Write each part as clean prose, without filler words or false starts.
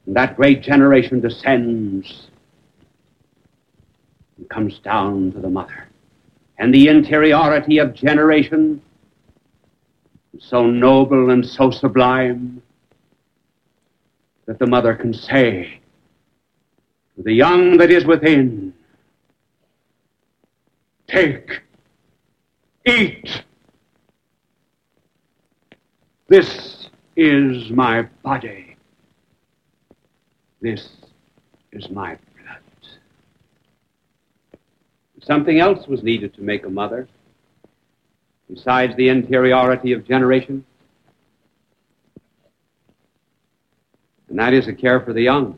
And that great generation descends and comes down to the mother. And the interiority of generation, so noble and so sublime, that the mother can say to the young that is within, take, eat. This is my body. This is my blood. Something else was needed to make a mother, besides the interiority of generation, and that is a care for the young.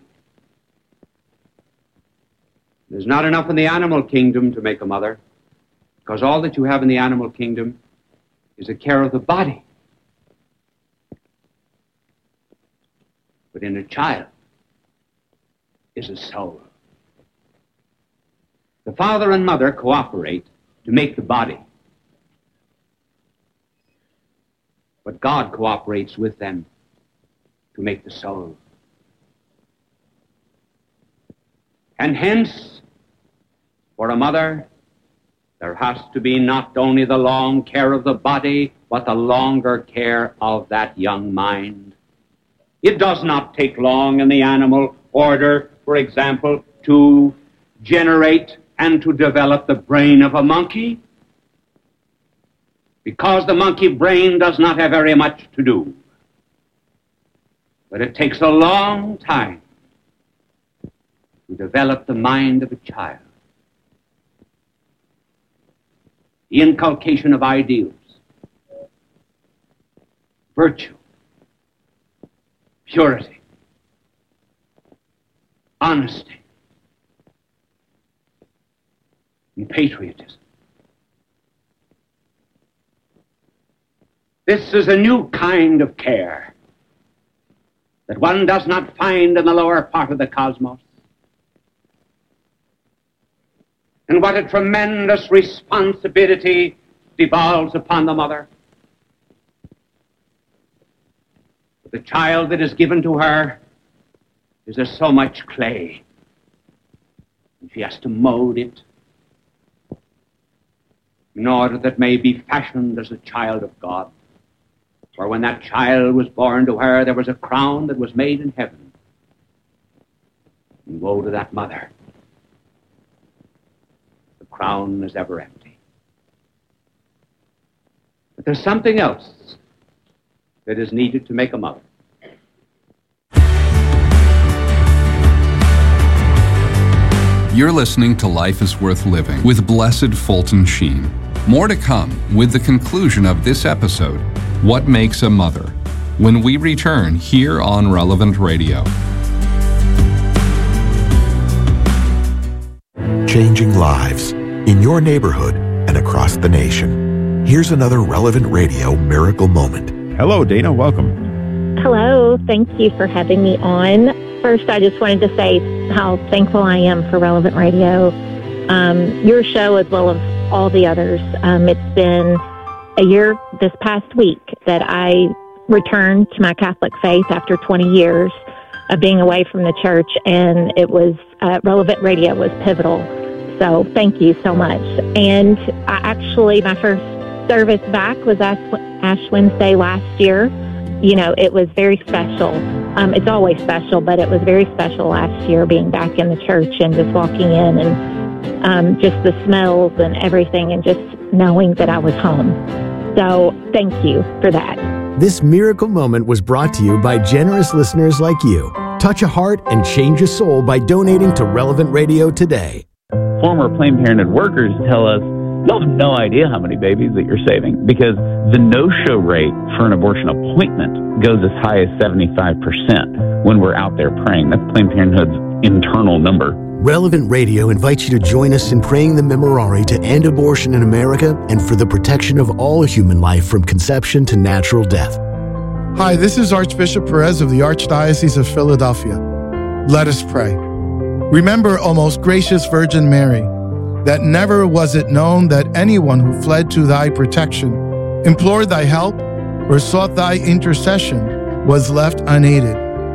There's not enough in the animal kingdom to make a mother, because all that you have in the animal kingdom is a care of the body. But in a child is a soul. The father and mother cooperate to make the body, but God cooperates with them to make the soul. And hence, for a mother, there has to be not only the long care of the body, but the longer care of that young mind. It does not take long in the animal order, for example, to generate and to develop the brain of a monkey, because the monkey brain does not have very much to do. But it takes a long time to develop the mind of a child. The inculcation of ideals, virtue, purity, honesty, and patriotism. This is a new kind of care that one does not find in the lower part of the cosmos. And what a tremendous responsibility devolves upon the mother. The child that is given to her is as so much clay, and she has to mold it in order that may be fashioned as a child of God. For when that child was born to her, there was a crown that was made in heaven. And woe to that mother. The crown is ever empty. But there's something else that is needed to make a mother. You're listening to Life is Worth Living with Blessed Fulton Sheen. More to come with the conclusion of this episode, What Makes a Mother, when we return here on Relevant Radio. Changing lives in your neighborhood and across the nation. Here's another Relevant Radio miracle moment. Hello, Dana. Welcome. Hello. Thank you for having me on. First, I just wanted to say how thankful I am for Relevant Radio. Your show, as well as all the others. It's been a year this past week that I returned to my Catholic faith after 20 years of being away from the church, and it was Relevant Radio was pivotal. So thank you so much. And my first service back was Ash Wednesday last year. You know, it was very special. It's always special, but it was very special last year being back in the church and just walking in and just the smells and everything and just knowing that I was home. So thank you for that. This miracle moment was brought to you by generous listeners like you. Touch a heart and change a soul by donating to Relevant Radio today. Former Planned Parenthood workers tell us, you'll have no idea how many babies that you're saving, because the no-show rate for an abortion appointment goes as high as 75% when we're out there praying. That's Planned Parenthood's internal number. Relevant Radio invites you to join us in praying the Memorare to end abortion in America and for the protection of all human life from conception to natural death. Hi, this is Archbishop Perez of the Archdiocese of Philadelphia. Let us pray. Remember, O most gracious Virgin Mary, that never was it known that anyone who fled to thy protection, implored thy help, or sought thy intercession was left unaided.